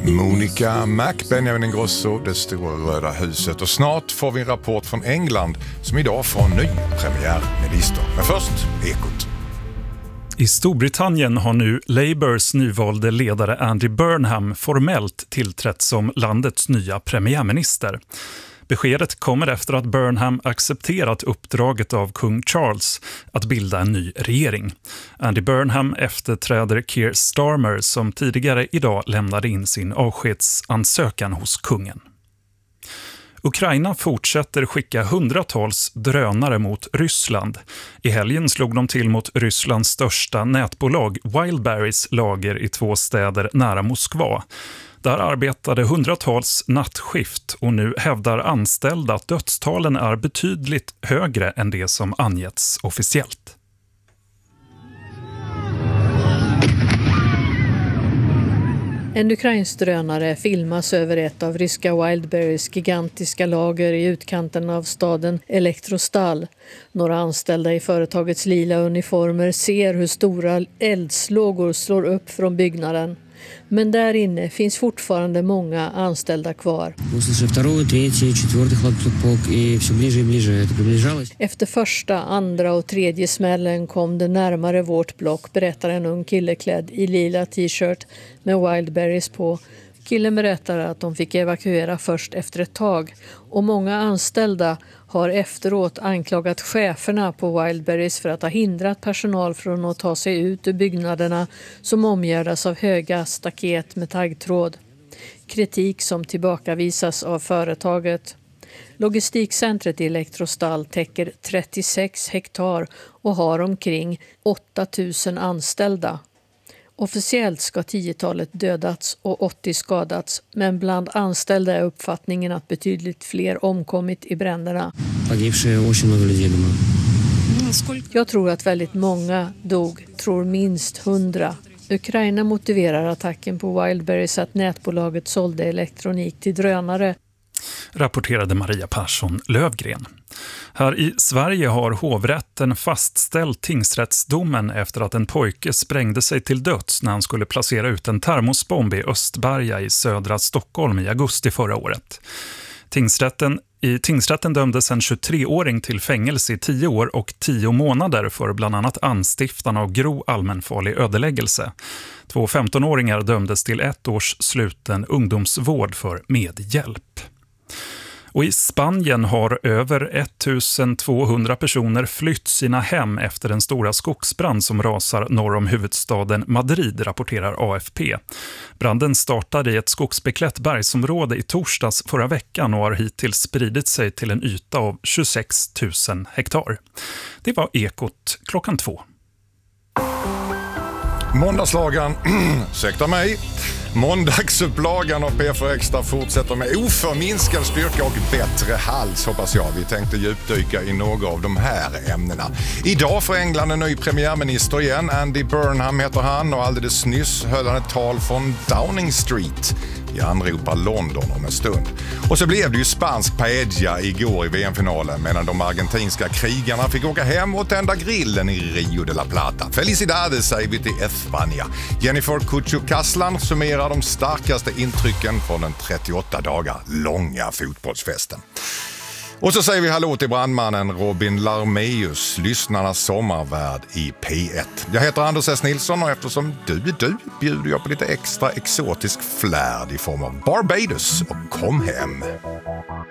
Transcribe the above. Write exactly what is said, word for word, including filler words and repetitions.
Monica Mac, Benjamin Ingrosso, Det stora röda huset. Och snart får vi en rapport från England som idag får en ny premiärminister. Men först, Ekot. I Storbritannien har nu Labours nyvalde ledare Andy Burnham formellt tillträtt som landets nya premiärminister. Beskedet kommer efter att Burnham accepterat uppdraget av kung Charles att bilda en ny regering. Andy Burnham efterträder Keir Starmer som tidigare idag lämnade in sin avskedsansökan hos kungen. Ukraina fortsätter skicka hundratals drönare mot Ryssland. I helgen slog de till mot Rysslands största nätbolag Wildberries lager i två städer nära Moskva. Där arbetade hundratals nattskift och nu hävdar anställda att dödstalen är betydligt högre än det som angetts officiellt. En ukrainsk drönare filmas över ett av ryska Wildberries gigantiska lager i utkanten av staden Elektrostal. Några anställda i företagets lila uniformer ser hur stora eldslågor slår upp från byggnaden. Men där inne finns fortfarande många anställda kvar. Efter första, andra och tredje smällen kom det närmare vårt block, berättar en ung kille klädd i lila t-shirt med Wildberries på. Killen berättar att de fick evakuera först efter ett tag och många anställda har efteråt anklagat cheferna på Wildberries för att ha hindrat personal från att ta sig ut ur byggnaderna som omgärdas av höga staket med taggtråd. Kritik som tillbakavisas av företaget. Logistikcentret i Elektrostal täcker trettiosex hektar och har omkring åtta tusen anställda. Officiellt ska tiotalet dödats och åttio skadats, men bland anställda är uppfattningen att betydligt fler omkommit i bränderna. Jag tror att väldigt många dog, tror minst hundra. Ukraina motiverar attacken på Wildberries att nätbolaget sålde elektronik till drönare. Rapporterade Maria Persson Lövgren. Här i Sverige har hovrätten fastställt tingsrättsdomen efter att en pojke sprängde sig till döds när han skulle placera ut en termosbomb i Östberga i södra Stockholm i augusti förra året. Tingsrätten, I tingsrätten dömdes en tjugotre-åring till fängelse i tio år och tio månader för bland annat anstiftan av grov allmänfarlig ödeläggelse. Två femtonåringar dömdes till ett års sluten ungdomsvård för medhjälp. Och i Spanien har över ettusentvåhundra personer flytt sina hem efter den stora skogsbrand som rasar norr om huvudstaden Madrid, rapporterar A F P. Branden startade i ett skogsbeklätt bergsområde i torsdags förra veckan och har hittills spridit sig till en yta av tjugosex tusen hektar. Det var Ekot klockan två. Måndagslagan, ursäkta mig. Måndagsupplagan av P F Extra fortsätter med oförminskad styrka och bättre hals, hoppas jag. Vi tänkte djupdyka i några av de här ämnena. Idag får England en ny premiärminister igen. Andy Burnham heter han och alldeles nyss höll han ett tal från Downing Street. Vi anropar London om en stund. Och så blev det ju spansk paella igår i V M-finalen medan de argentinska krigarna fick åka hem och tända grillen i Rio de la Plata. Felicidades säger vi till Espanja. Jennifer Cucho-Kaslan summerar de starkaste intrycken från den trettioåtta dagar långa fotbollsfesten. Och så säger vi hallå till brandmannen Robin Larmeus, lyssnarnas sommarvärd i P ett. Jag heter Anders S. Nilsson och eftersom du är du bjuder jag på lite extra exotisk flärd i form av Barbados och kom hem.